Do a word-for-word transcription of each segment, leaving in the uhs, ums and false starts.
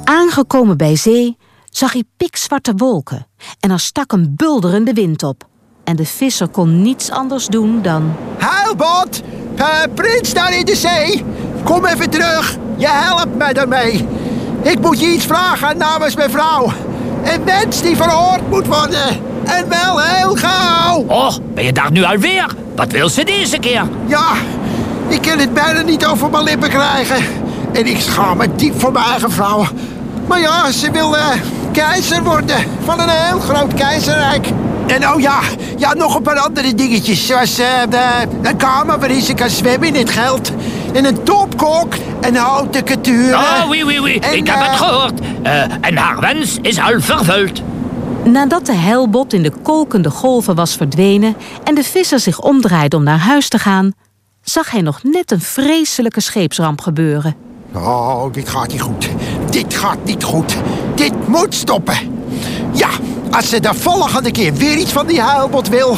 Aangekomen bij zee zag hij pikzwarte wolken en er stak een bulderende wind op. En de visser kon niets anders doen dan... Heilbot, uh, prins daar in de zee, kom even terug. Je helpt mij daarmee. Ik moet je iets vragen namens mijn vrouw. Een wens die verhoord moet worden. En wel heel gauw. Oh, ben je daar nu alweer? Wat wil ze deze keer? Ja, ik kan het bijna niet over mijn lippen krijgen. En ik schaam me diep voor mijn eigen vrouw. Maar ja, ze wil uh, keizer worden van een heel groot keizerrijk. En oh ja, ja nog een paar andere dingetjes. Zoals uh, de, een kamer waarin ze kan zwemmen in het geld. En een topkok en houten couture. Oh, oui, oui, oui. En, ik heb uh, het gehoord. Uh, en haar wens is al vervuld. Nadat de heilbot in de kolkende golven was verdwenen en de visser zich omdraaide om naar huis te gaan, zag hij nog net een vreselijke scheepsramp gebeuren. Oh, dit gaat niet goed. Dit gaat niet goed. Dit moet stoppen. Ja, als ze de volgende keer weer iets van die heilbot wil,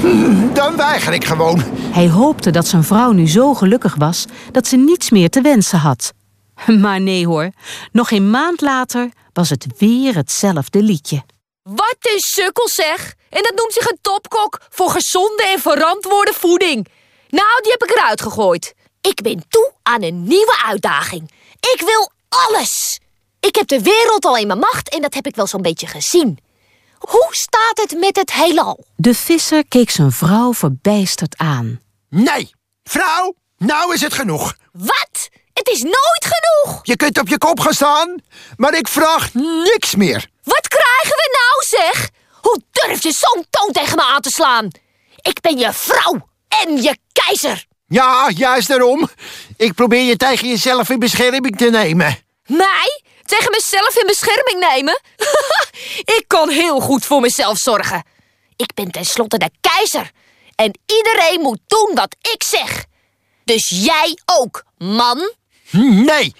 dan weiger ik gewoon. Hij hoopte dat zijn vrouw nu zo gelukkig was dat ze niets meer te wensen had. Maar nee hoor, nog een maand later was het weer hetzelfde liedje. Wat een sukkel zeg! En dat noemt zich een topkok voor gezonde en verantwoorde voeding. Nou, die heb ik eruit gegooid. Ik ben toe aan een nieuwe uitdaging. Ik wil alles. Ik heb de wereld al in mijn macht en dat heb ik wel zo'n beetje gezien. Hoe staat het met het heelal? De visser keek zijn vrouw verbijsterd aan. Nee, vrouw, nou is het genoeg. Wat? Het is nooit genoeg. Je kunt op je kop gaan staan, maar ik vraag niks meer. Wat krijgen we nou, zeg? Hoe durf je zo'n toon tegen me aan te slaan? Ik ben je vrouw en je keizer. Ja, juist daarom. Ik probeer je tegen jezelf in bescherming te nemen. Mij? Tegen mezelf in bescherming nemen? Ik kan heel goed voor mezelf zorgen. Ik ben tenslotte de keizer. En iedereen moet doen wat ik zeg. Dus jij ook, man? Nee,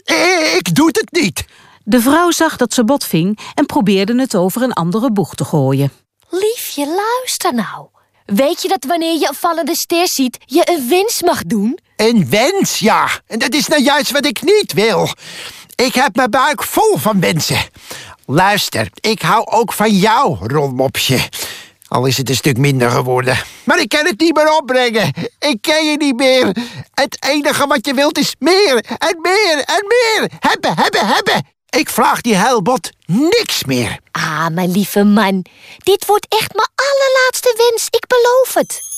ik doe het niet. De vrouw zag dat ze bot ving en probeerde het over een andere boeg te gooien. Liefje, luister nou. Weet je dat wanneer je een vallende ster ziet, je een wens mag doen? Een wens, ja. En dat is nou juist wat ik niet wil. Ik heb mijn buik vol van wensen. Luister, ik hou ook van jou, rolmopje. Al is het een stuk minder geworden. Maar ik kan het niet meer opbrengen. Ik ken je niet meer. Het enige wat je wilt is meer en meer en meer. Hebben, hebben, hebben. Ik vraag die heilbot niks meer. Ah, mijn lieve man. Dit wordt echt mijn allerlaatste wens. Ik beloof het.